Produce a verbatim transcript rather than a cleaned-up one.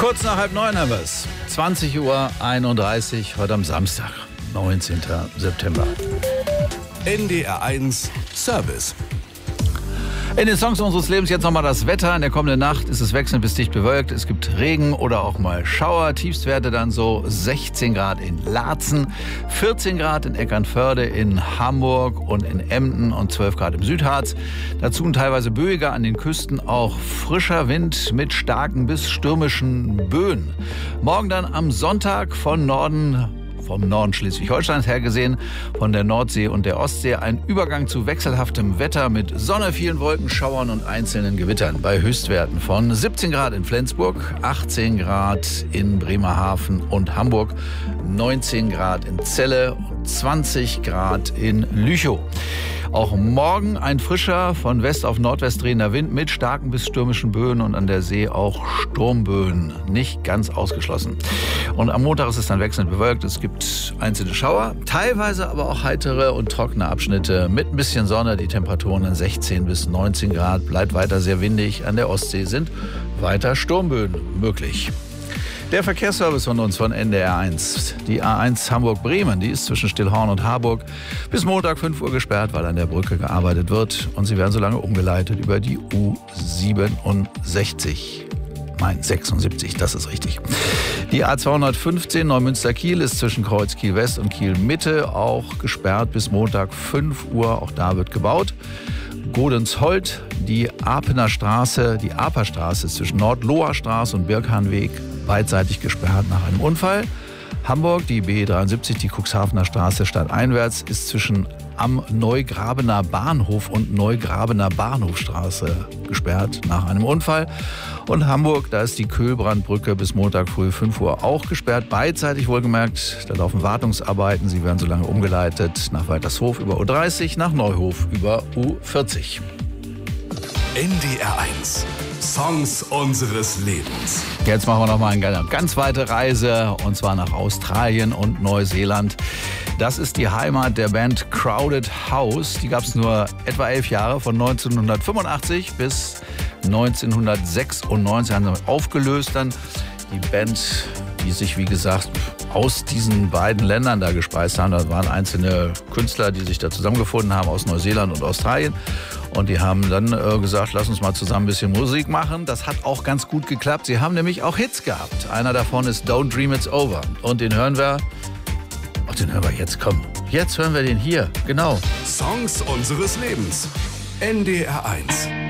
Kurz nach halb neun haben wir es. zwanzig Uhr einunddreißig, heute am Samstag, neunzehnten September. N D R eins Service. In den Songs unseres Lebens jetzt nochmal das Wetter. In der kommenden Nacht ist es wechselnd bis dicht bewölkt. Es gibt Regen oder auch mal Schauer. Tiefstwerte dann so sechzehn Grad in Laatzen, vierzehn Grad in Eckernförde, in Hamburg und in Emden und zwölf Grad im Südharz. Dazu teilweise böiger an den Küsten, auch frischer Wind mit starken bis stürmischen Böen. Morgen dann am Sonntag von Norden vom Norden Schleswig-Holsteins her gesehen, von der Nordsee und der Ostsee, ein Übergang zu wechselhaftem Wetter mit Sonne, vielen Wolken, Schauern und einzelnen Gewittern bei Höchstwerten von siebzehn Grad in Flensburg, achtzehn Grad in Bremerhaven und Hamburg, neunzehn Grad in Celle und zwanzig Grad in Lüchow. Auch morgen ein frischer, von West auf Nordwest drehender Wind mit starken bis stürmischen Böen und an der See auch Sturmböen. Nicht ganz ausgeschlossen. Und am Montag ist es dann wechselnd bewölkt. Es gibt einzelne Schauer, teilweise aber auch heitere und trockene Abschnitte mit ein bisschen Sonne. Die Temperaturen dann sechzehn bis neunzehn Grad. Bleibt weiter sehr windig. An der Ostsee sind weiter Sturmböen möglich. Der Verkehrsservice von uns von N D R eins. Die A eins Hamburg-Bremen, die ist zwischen Stillhorn und Harburg bis Montag fünf Uhr gesperrt, weil an der Brücke gearbeitet wird. Und sie werden so lange umgeleitet über die U siebenundsechzig. Nein, sechsundsiebzig, das ist richtig. Die A zweihundertfünfzehn Neumünster-Kiel ist zwischen Kreuz Kiel-West und Kiel-Mitte auch gesperrt bis Montag fünf Uhr. Auch da wird gebaut. Godensholt, die Apener Straße, die Aperstraße ist zwischen Nordloher Straße und Birkhahnweg beidseitig gesperrt nach einem Unfall. Hamburg, die B dreiundsiebzig, die Cuxhavener Straße stadteinwärts, ist zwischen am Neugrabener Bahnhof und Neugrabener Bahnhofstraße gesperrt nach einem Unfall. Und Hamburg, da ist die Köhlbrandbrücke bis Montag früh fünf Uhr auch gesperrt, beidseitig wohlgemerkt. Da laufen Wartungsarbeiten, sie werden so lange umgeleitet nach Waltershof über U dreißig, nach Neuhof über U vierzig. N D R eins. Songs unseres Lebens. Jetzt machen wir noch mal eine ganz weite Reise, und zwar nach Australien und Neuseeland. Das ist die Heimat der Band Crowded House. Die gab es nur etwa elf Jahre, von neunzehnhundertfünfundachtzig bis neunzehnhundertsechsundneunzig haben sie aufgelöst. Dann die Band, die sich wie gesagt aus diesen beiden Ländern da gespeist haben. Da waren einzelne Künstler, die sich da zusammengefunden haben aus Neuseeland und Australien. Und die haben dann äh, gesagt, lass uns mal zusammen ein bisschen Musik machen. Das hat auch ganz gut geklappt. Sie haben nämlich auch Hits gehabt. Einer davon ist Don't Dream It's Over. Und den hören wir, ach, den hören wir jetzt, komm. Jetzt hören wir den hier, genau. Songs unseres Lebens. N D R eins.